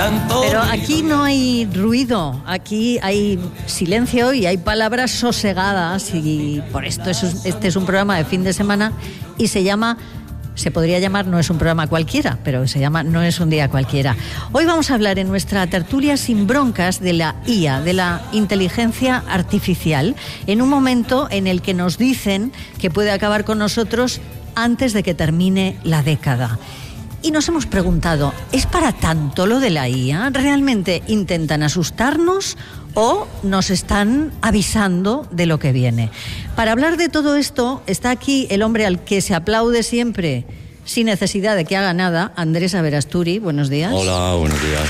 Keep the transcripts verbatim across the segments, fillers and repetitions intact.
tanto Pero ruido. aquí no hay ruido, aquí hay silencio y hay palabras sosegadas y por esto es, este es un programa de fin de semana y se llama... Se podría llamar, no es un programa cualquiera, pero se llama No es un día cualquiera. Hoy vamos a hablar en nuestra tertulia sin broncas de la I A, de la inteligencia artificial, en un momento en el que nos dicen que puede acabar con nosotros antes de que termine la década. Y nos hemos preguntado, ¿es para tanto lo de la I A? ¿Realmente intentan asustarnos o nos están avisando de lo que viene? Para hablar de todo esto está aquí el hombre al que se aplaude siempre sin necesidad de que haga nada, Andrés Aberasturi. Buenos días. Hola, buenos días.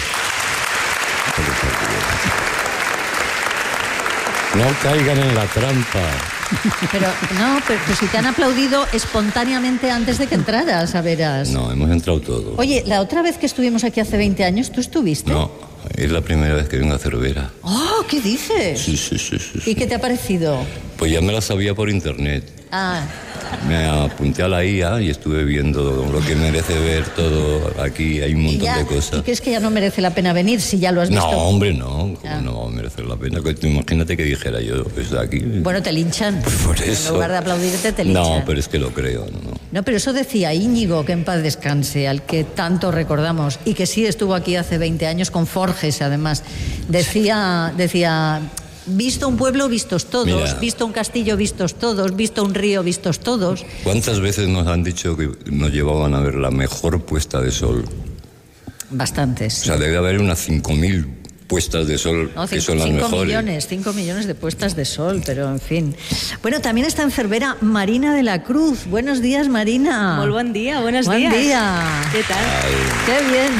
No caigan en la trampa. Pero no, pero, pero si te han aplaudido espontáneamente antes de que entraras, a veras. No, hemos entrado todos. Oye, la otra vez que estuvimos aquí hace veinte años, ¿tú estuviste? No, es la primera vez que vengo a Cervera. ¡Oh, qué dices! Sí, sí, sí, sí, sí. ¿Y qué te ha parecido? Pues ya me la sabía por internet. Ah, Me apunté a la I A y estuve viendo lo que merece ver todo aquí. Hay un y, montón ya, de ¿y cosas. crees que ya no merece la pena venir si ya lo has visto? No, hombre, no. ¿Cómo Ah. no merece la pena? Que tú imagínate que dijera yo, pues aquí. Bueno, te linchan. Por eso. En lugar de aplaudirte, te linchan. No, pero es que lo creo, ¿no? No, pero eso decía Íñigo, que en paz descanse, al que tanto recordamos, y que sí estuvo aquí hace veinte años con Forges, además. Decía, decía, visto un pueblo, vistos todos, Mira. visto un castillo, vistos todos, visto un río, vistos todos. ¿Cuántas veces nos han dicho que nos llevaban a ver la mejor puesta de sol? Bastantes. O sea, debe haber unas cinco mil puestas de sol No, que cinco, son las cinco mejores. millones, cinco millones de puestas de sol, pero en fin. Bueno, también está en Cervera Marina de la Cruz. Buenos días, Marina. Muy buen día, buenos Buen días. día. ¿Qué tal? Ay, ¡Qué bien!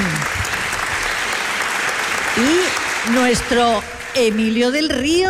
Y nuestro Emilio del Río.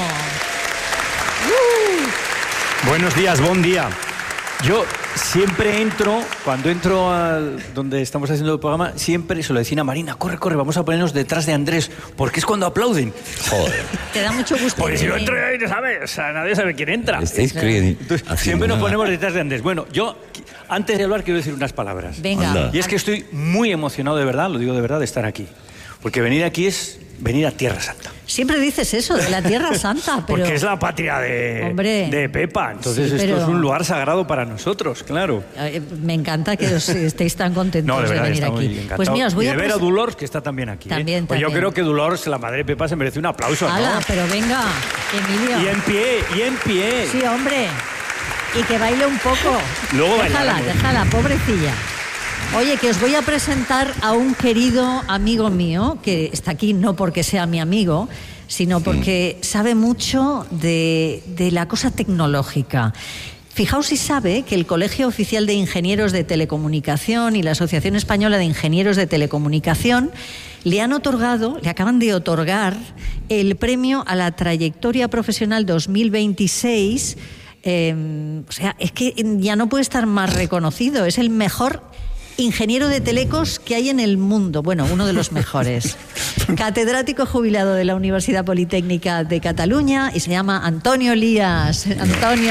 ¡Uh! Buenos días, buen día. Yo siempre entro, cuando entro a donde estamos haciendo el programa, siempre se lo decía a Marina, corre, corre, vamos a ponernos detrás de Andrés, porque es cuando aplauden. joder. Te da mucho gusto. Porque si no venir. entro ahí, no sabes, o sea, nadie sabe quién entra. Estáis creyendo. Entonces, haciendo siempre nos nada. ponemos detrás de Andrés. Bueno, yo, antes de hablar, quiero decir unas palabras. Venga. Anda. Y es que estoy muy emocionado de verdad, lo digo de verdad, de estar aquí. Porque venir aquí es venir a Tierra Santa. Siempre dices eso, de la Tierra Santa, pero... Porque es la patria de, Hombre. de Pepa. Entonces Sí, esto pero- es un lugar sagrado para nosotros, claro. Eh, Me encanta que os estéis tan contentos No, de verdad, de venir está muy aquí. encantado. Pues mira, os voy y a de ver a presen- Dolores, que está también aquí. ¿eh? También, Pues yo también. creo que Dolores, la madre de Pepa, se merece un aplauso, ¿no? ¡Hala! Pero venga, Emilio. Y en pie, y en pie. Sí, hombre. Y que baile un poco. Luego Déjala, bailaremos. déjala, pobrecilla. Oye, que os voy a presentar a un querido amigo mío, que está aquí no porque sea mi amigo, sino porque sabe mucho de, de la cosa tecnológica. Fijaos si sabe que el Colegio Oficial de Ingenieros de Telecomunicación y la Asociación Española de Ingenieros de Telecomunicación le han otorgado, le acaban de otorgar el premio a la trayectoria profesional dos mil veintiséis. Eh, o sea, es que ya no puede estar más reconocido. Es el mejor ingeniero de telecos que hay en el mundo. Bueno, uno de los mejores. Catedrático jubilado de la Universidad Politécnica de Cataluña y se llama Antonio Lías. Antonio,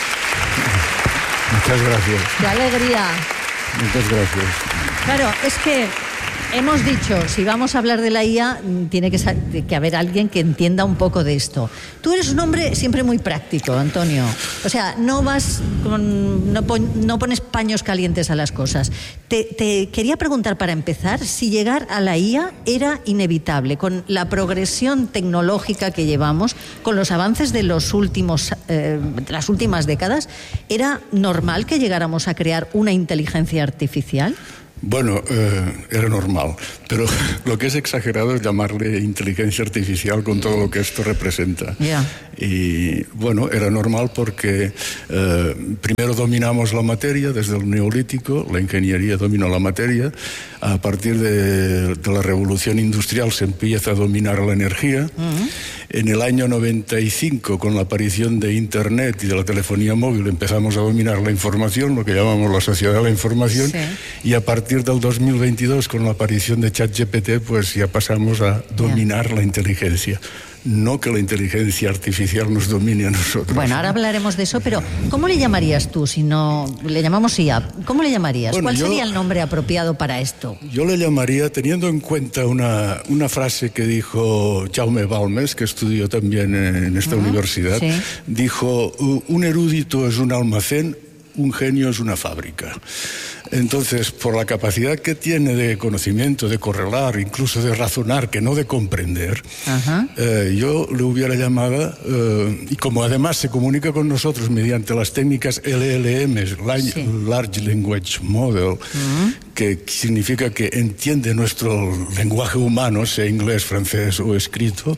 Muchas gracias, qué alegría. muchas gracias. Claro, es que hemos dicho, si vamos a hablar de la I A, tiene que, sa- que haber alguien que entienda un poco de esto. Tú eres un hombre siempre muy práctico, Antonio. O sea, no vas con, no, pon- no pones paños calientes a las cosas. Te, te quería preguntar para empezar si llegar a la I A era inevitable con la progresión tecnológica que llevamos, con los avances de los últimos, eh, de las últimas décadas. ¿Era normal que llegáramos a crear una inteligencia artificial? Bueno, eh, era normal, pero lo que es exagerado es llamarle inteligencia artificial con todo lo que esto representa. Ya. Y bueno, era normal porque eh, primero dominamos la materia desde el Neolítico, la ingeniería dominó la materia, a partir de, de la revolución industrial se empieza a dominar la energía. Uh-huh. En el año noventa y cinco, con la aparición de Internet y de la telefonía móvil, empezamos a dominar la información, lo que llamamos la sociedad de la información, Sí. y a partir del dos mil veintidós, con la aparición de ChatGPT, pues ya pasamos a dominar yeah. la inteligencia. no que la inteligencia artificial nos domine a nosotros. Bueno, ahora hablaremos de eso, pero ¿cómo le llamarías tú si no le llamamos I A? ¿Cómo le llamarías? Bueno, ¿Cuál yo, sería el nombre apropiado para esto? Yo le llamaría, teniendo en cuenta una, una frase que dijo Jaume Balmes, que estudió también en esta uh-huh. universidad, sí. dijo, un erudito es un almacén, un genio es una fábrica. Entonces, por la capacidad que tiene de conocimiento, de correlar, incluso de razonar, que no de comprender, uh-huh. eh, yo le hubiera llamado, eh, y como además se comunica con nosotros mediante las técnicas L L M, sí. Large Language Model, uh-huh. que significa que entiende nuestro lenguaje humano, sea inglés, francés o escrito,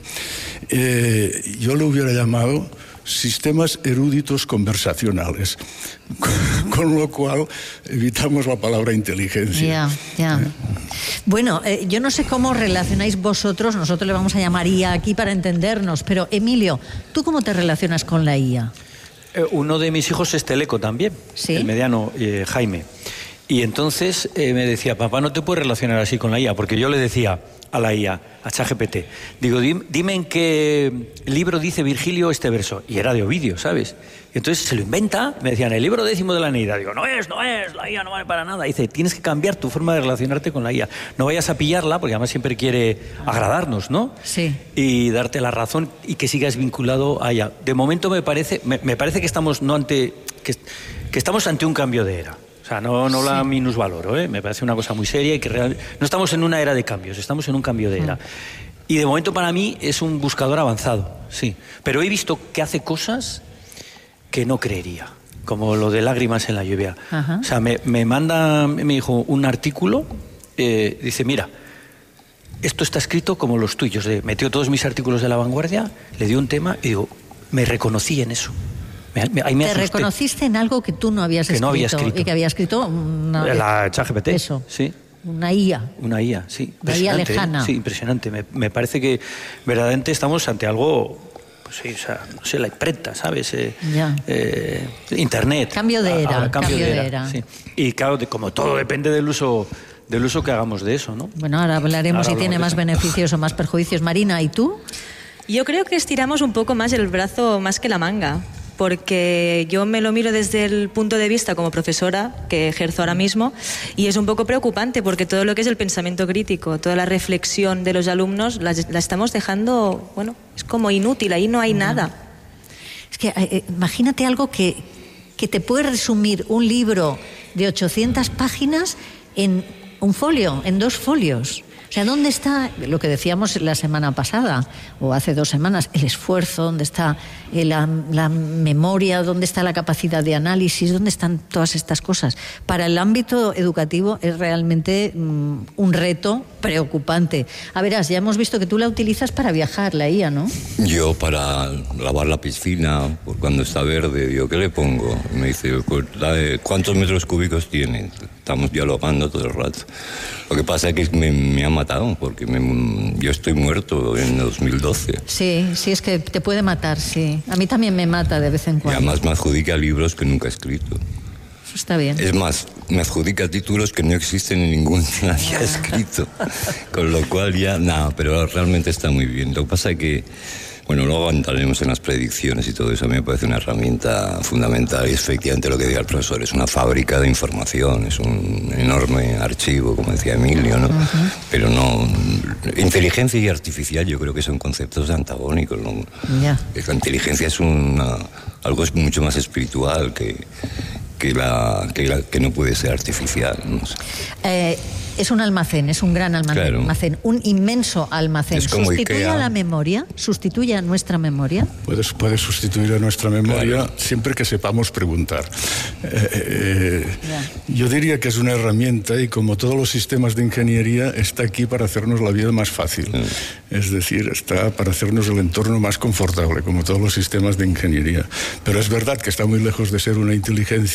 eh, yo le hubiera llamado sistemas eruditos conversacionales, con, con lo cual evitamos la palabra inteligencia. Ya, ya. ¿Eh? Bueno, eh, yo no sé cómo relacionáis vosotros, nosotros le vamos a llamar I A aquí para entendernos, pero Emilio, ¿tú cómo te relacionas con la I A? Eh, uno de mis hijos es teleco también, ¿sí? El mediano, eh, Jaime. Y entonces eh, me decía, papá, no te puedes relacionar así con la I A, porque yo le decía a la I A, a ChatGPT, digo, dime en qué libro dice Virgilio este verso, y era de Ovidio, ¿sabes? Y entonces se lo inventa, me decían, el libro décimo de la Eneida, digo, no es, no es, la I A no vale para nada, y dice, tienes que cambiar tu forma de relacionarte con la I A, no vayas a pillarla, porque además siempre quiere agradarnos, ¿no? Sí. Y darte la razón y que sigas vinculado a ella. De momento me parece, me, me parece que estamos no ante, que, que estamos ante un cambio de era. O sea, no, no la sí. minusvaloro, ¿eh? Me parece una cosa muy seria y que real... no estamos en una era de cambios, estamos en un cambio de era. Mm. Y de momento para mí es un buscador avanzado, sí. Pero he visto que hace cosas que no creería, como lo de lágrimas en la lluvia. Ajá. O sea, me, me manda, me dijo un artículo, eh, dice, mira, esto está escrito como los tuyos. De, metió todos mis artículos de La Vanguardia, le dio un tema y digo, me reconocí en eso. Me, me, ahí me Te asusté. Reconociste en algo que tú no habías que escrito, no había escrito y que había escrito una, la ChatGPT. Eso. Sí. Una I A. Una I A, sí. Una I A lejana. ¿eh? Sí, impresionante. Me, me parece que verdaderamente estamos ante algo, pues sí, o sea, no sé, la imprenta, ¿sabes? Eh, ya. Eh, Internet. Cambio de era. Ahora, cambio, cambio de era. De era. Sí. Y claro, de, como todo depende del uso, del uso que hagamos de eso, ¿no? Bueno, ahora hablaremos ahora si tiene más eso. beneficios o más perjuicios. Marina, ¿y tú? Yo creo que estiramos un poco más el brazo más que la manga. Porque yo me lo miro desde el punto de vista como profesora que ejerzo ahora mismo y es un poco preocupante porque todo lo que es el pensamiento crítico, toda la reflexión de los alumnos la, la estamos dejando, bueno, es como inútil, ahí no hay no. nada. Es que eh, imagínate algo que, que te puede resumir un libro de ochocientas páginas en un folio, en dos folios. O sea, ¿dónde está lo que decíamos la semana pasada o hace dos semanas? El esfuerzo, ¿dónde está la, la memoria? ¿Dónde está la capacidad de análisis? ¿Dónde están todas estas cosas? Para el ámbito educativo es realmente um, un reto preocupante. A verás, ya hemos visto que tú la utilizas para viajar, la I A, ¿no? Yo para lavar la piscina, por cuando está verde, digo, ¿qué le pongo? Y me dice, pues, ¿cuántos metros cúbicos tiene? Estamos dialogando todo el rato. Lo que pasa es que me, me ha matado, porque me, yo estoy muerto en dos mil doce. Sí, sí, es que te puede matar, sí. A mí también me mata de vez en cuando. Y además me adjudica libros que nunca he escrito. Eso está bien. Es más, me adjudica títulos que no existen en ningún nadie ha escrito. Con lo cual ya, nada, pero realmente está muy bien. Lo que pasa es que, bueno, luego entraremos en las predicciones y todo eso. A mí me parece una herramienta fundamental y efectivamente lo que diga el profesor, es una fábrica de información, es un enorme archivo, como decía Emilio, ¿no? Uh-huh. Pero no... Inteligencia y artificial yo creo que son conceptos antagónicos, ¿no? Yeah. La inteligencia es una, algo mucho más espiritual que... Que, la, que, la, que no puede ser artificial. No sé. eh, es un almacén, es un gran almacén, claro. almacén un inmenso almacén. Es como ¿Sustituye Ikea. a la memoria? ¿Sustituye a nuestra memoria? Puedes, puedes sustituir a nuestra memoria, claro, siempre que sepamos preguntar. Eh, eh, yeah. Yo diría que es una herramienta y como todos los sistemas de ingeniería está aquí para hacernos la vida más fácil. Mm. Es decir, está para hacernos el entorno más confortable, como todos los sistemas de ingeniería. Pero es verdad que está muy lejos de ser una inteligencia